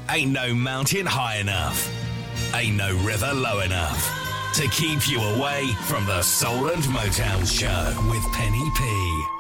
Ain't no mountain high enough. Ain't no river low enough to keep you away from the Soul and Motown Show with Penny P.